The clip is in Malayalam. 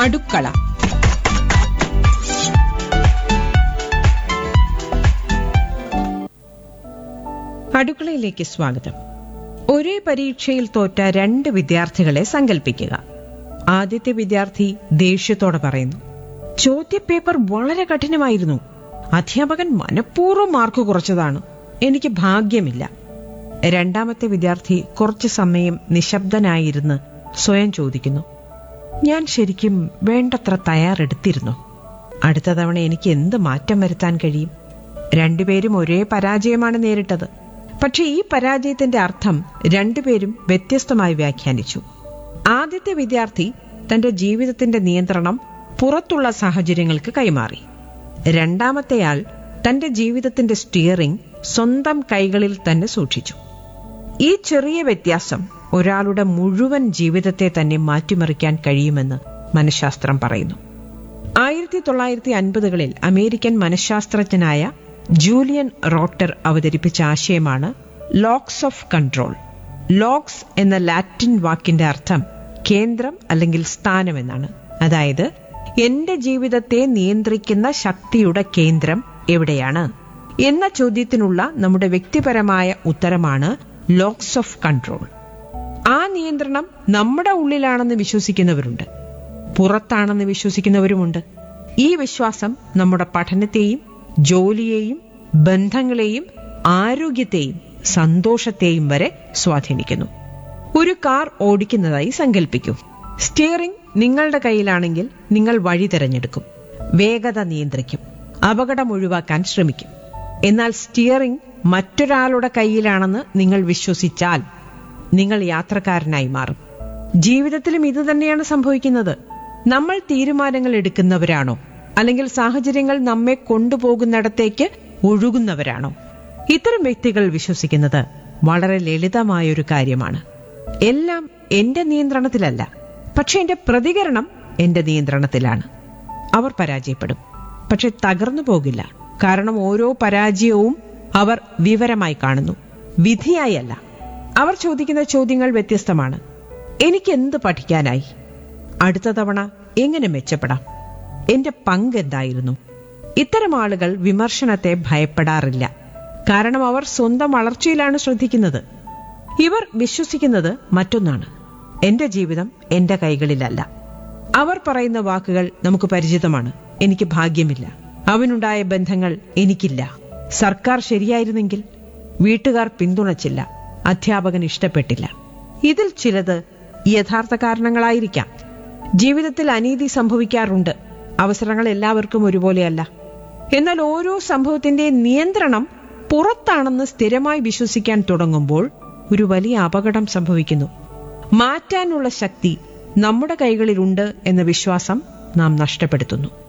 അടുക്കള. അടുക്കളയിലേക്ക് സ്വാഗതം. ഒരേ പരീക്ഷയിൽ തോറ്റ 2 വിദ്യാർത്ഥികളെ സങ്കല്പിക്കുക. ആദ്യത്തെ വിദ്യാർത്ഥി ദേഷ്യത്തോടെ പറയുന്നു, ചോദ്യപേപ്പർ വളരെ കഠിനമായിരുന്നു. അധ്യാപകൻ മനഃപൂർവ്വം മാർക്ക് കുറച്ചതാണ്. എനിക്ക് ഭാഗ്യമില്ല. രണ്ടാമത്തെ വിദ്യാർത്ഥി കുറച്ചു സമയം നിശബ്ദനായിരുന്ന് സ്വയം ചോദിക്കുന്നു, ഞാൻ ശരിക്കും വേണ്ടത്ര തയ്യാറെടുത്തിരുന്നു. അടുത്ത തവണ എനിക്ക് എന്ത് മാറ്റം വരുത്താൻ കഴിയും? രണ്ടുപേരും ഒരേ പരാജയമാണ് നേരിട്ടത്. പക്ഷെ ഈ പരാജയത്തിന്റെ അർത്ഥം രണ്ടുപേരും വ്യത്യസ്തമായി വ്യാഖ്യാനിച്ചു. ആദ്യത്തെ വിദ്യാർത്ഥി തന്റെ ജീവിതത്തിന്റെ നിയന്ത്രണം പുറത്തുള്ള സാഹചര്യങ്ങൾക്ക് കൈമാറി. രണ്ടാമത്തെയാൾ തന്റെ ജീവിതത്തിന്റെ സ്റ്റിയറിംഗ് സ്വന്തം കൈകളിൽ തന്നെ സൂക്ഷിച്ചു. ഈ ചെറിയ വ്യത്യാസം ഒരാളുടെ മുഴുവൻ ജീവിതത്തെ തന്നെ മാറ്റിമറിക്കാൻ കഴിയുമെന്ന് മനഃശാസ്ത്രം പറയുന്നു. 1950കളിൽ അമേരിക്കൻ മനഃശാസ്ത്രജ്ഞനായ ജൂലിയൻ റോട്ടർ അവതരിപ്പിച്ച ആശയമാണ് ലോക്സ് ഓഫ് കൺട്രോൾ. ലോക്സ് എന്ന ലാറ്റിൻ വാക്കിന്റെ അർത്ഥം കേന്ദ്രം അല്ലെങ്കിൽ സ്ഥാനം എന്നാണ്. അതായത് എന്റെ ജീവിതത്തെ നിയന്ത്രിക്കുന്ന ശക്തിയുടെ കേന്ദ്രം എവിടെയാണ് എന്ന ചോദ്യത്തിനുള്ള നമ്മുടെ വ്യക്തിപരമായ ഉത്തരമാണ് ലോക്സ് ഓഫ് കൺട്രോൾ. ആ നിയന്ത്രണം നമ്മുടെ ഉള്ളിലാണെന്ന് വിശ്വസിക്കുന്നവരുണ്ട്, പുറത്താണെന്ന് വിശ്വസിക്കുന്നവരുമുണ്ട്. ഈ വിശ്വാസം നമ്മുടെ പഠനത്തെയും ജോലിയെയും ബന്ധങ്ങളെയും ആരോഗ്യത്തെയും സന്തോഷത്തെയും വരെ സ്വാധീനിക്കുന്നു. ഒരു കാർ ഓടിക്കുന്നതായി സങ്കല്പിക്കൂ. സ്റ്റിയറിംഗ് നിങ്ങളുടെ കയ്യിലാണെങ്കിൽ നിങ്ങൾ വഴി തിരഞ്ഞെടുക്കും, വേഗത നിയന്ത്രിക്കും, അപകടം ഒഴിവാക്കാൻ ശ്രമിക്കും. എന്നാൽ സ്റ്റിയറിംഗ് മറ്റൊരാളുടെ കയ്യിലാണെന്ന് നിങ്ങൾ വിശ്വസിച്ചാൽ നിങ്ങൾ യാത്രക്കാരനായി മാറും. ജീവിതത്തിലും ഇത് തന്നെയാണ് സംഭവിക്കുന്നത്. നമ്മൾ തീരുമാനങ്ങൾ എടുക്കുന്നവരാണോ, അല്ലെങ്കിൽ സാഹചര്യങ്ങൾ നമ്മെ കൊണ്ടുപോകുന്നിടത്തേക്ക് ഒഴുകുന്നവരാണോ? ഇത്തരം വ്യക്തികൾ വിശ്വസിക്കുന്നത് വളരെ ലളിതമായൊരു കാര്യമാണ്. എല്ലാം എന്റെ നിയന്ത്രണത്തിലല്ല, പക്ഷെ എന്റെ പ്രതികരണം എന്റെ നിയന്ത്രണത്തിലാണ്. അവർ പരാജയപ്പെടും, പക്ഷെ തകർന്നു പോകില്ല. കാരണം ഓരോ പരാജയവും അവർ വിവരമായി കാണുന്നു, വിധിയായി അല്ല. അവർ ചോദിക്കുന്ന ചോദ്യങ്ങൾ വ്യത്യസ്തമാണ്. എനിക്ക് എന്ത് പഠിക്കാനായി? അടുത്ത തവണ എങ്ങനെ മെച്ചപ്പെടാം? എന്റെ പങ്ക് എന്തായിരുന്നു? ഇത്തരം ആളുകൾ വിമർശനത്തെ ഭയപ്പെടാറില്ല, കാരണം അവർ സ്വന്തം വളർച്ചയിലാണ് ശ്രദ്ധിക്കുന്നത്. ഇവർ വിശ്വസിക്കുന്നത് മറ്റൊന്നാണ്, എന്റെ ജീവിതം എന്റെ കൈകളിലല്ല. അവർ പറയുന്ന വാക്കുകൾ നമുക്ക് പരിചിതമാണ്. എനിക്ക് ഭാഗ്യമില്ല, അവനുണ്ടായ ബന്ധങ്ങൾ എനിക്കില്ല, സർക്കാർ ശരിയായിരുന്നെങ്കിൽ, വീട്ടുകാർ പിന്തുണച്ചില്ല, അധ്യാപകൻ ഇഷ്ടപ്പെട്ടില്ല. ഇതിൽ ചിലത് യഥാർത്ഥ കാരണങ്ങളായിരിക്കാം. ജീവിതത്തിൽ അനീതി സംഭവിക്കാറുണ്ട്, അവസരങ്ങൾ എല്ലാവർക്കും ഒരുപോലെയല്ല. എന്നാൽ ഓരോ സംഭവത്തിന്റെ നിയന്ത്രണം പുറത്താണെന്ന് സ്ഥിരമായി വിശ്വസിക്കാൻ തുടങ്ങുമ്പോൾ ഒരു വലിയ അപകടം സംഭവിക്കുന്നു. മാറ്റാനുള്ള ശക്തി നമ്മുടെ കൈകളിലുണ്ട് എന്ന വിശ്വാസം നാം നഷ്ടപ്പെടുത്തുന്നു.